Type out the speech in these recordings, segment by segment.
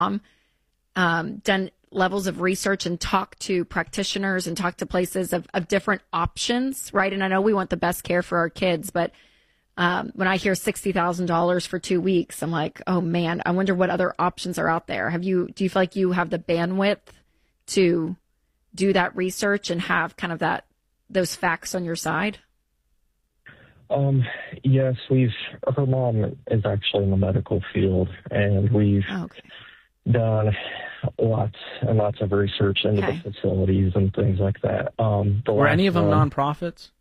done levels of research and talked to practitioners and talked to places of different options, right? And I know we want the best care for our kids, but when I hear $60,000 for 2 weeks, I'm like, oh man, I wonder what other options are out there. Do you feel like you have the bandwidth to do that research and have kind of those facts on your side? Yes, her mom is actually in the medical field, and we've done lots and lots of research into the facilities and things like that. Were any of them nonprofits?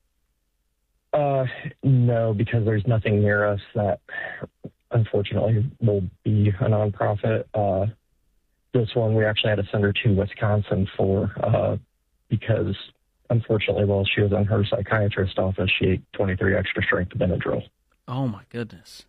No, because there's nothing near us that unfortunately will be a nonprofit. This one we actually had to send her to Wisconsin for, because unfortunately, while she was in her psychiatrist office, she ate 23 extra strength Benadryl. Oh, my goodness.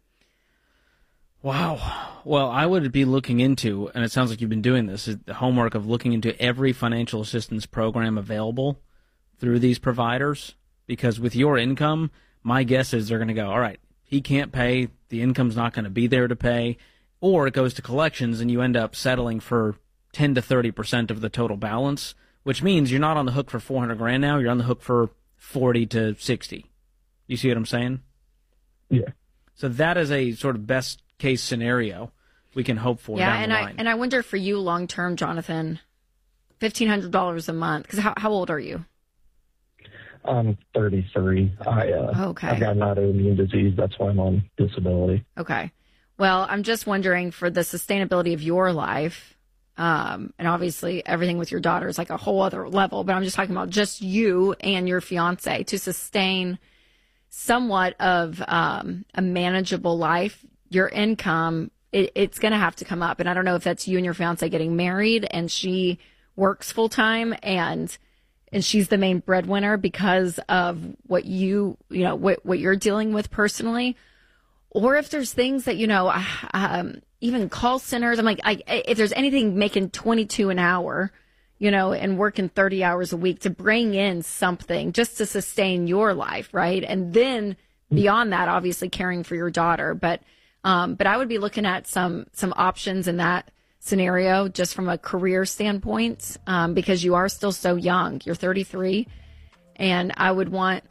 Wow. Well, I would be looking into, and it sounds like you've been doing this, is the homework of looking into every financial assistance program available through these providers, because with your income, my guess is they're going to go, all right, he can't pay, the income's not going to be there to pay, or it goes to collections and you end up settling for 10 to 30% of the total balance, which means you're not on the hook for $400,000 now. You're on the hook for 40 to 60. You see what I'm saying? Yeah. So that is a sort of best case scenario we can hope for. Yeah, down the line. And I wonder for you long term, Jonathan, $1,500 a month. Because how old are you? I'm 33. I've got an autoimmune disease. That's why I'm on disability. Okay. Well, I'm just wondering for the sustainability of your life. And obviously everything with your daughter is like a whole other level, but I'm just talking about just you and your fiance to sustain somewhat of a manageable life. Your income, it's going to have to come up. And I don't know if that's you and your fiance getting married and she works full time and she's the main breadwinner because of what what you're dealing with personally, or if there's things that, even call centers. I'm like, if there's anything making 22 an hour, and working 30 hours a week to bring in something just to sustain your life, right? And then beyond that, obviously caring for your daughter. But I would be looking at some options in that scenario just from a career standpoint, because you are still so young. You're 33, and I would want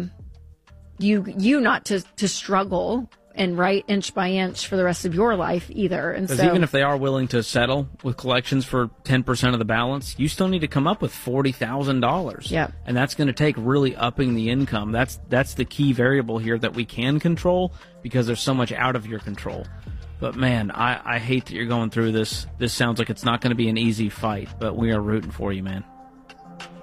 you not to struggle and write inch by inch for the rest of your life either. And because even if they are willing to settle with collections for 10% of the balance, you still need to come up with $40,000. Yeah. And that's going to take really upping the income. That's the key variable here that we can control, because there's so much out of your control. But man, I hate that you're going through this. This sounds like it's not going to be an easy fight, but we are rooting for you, man.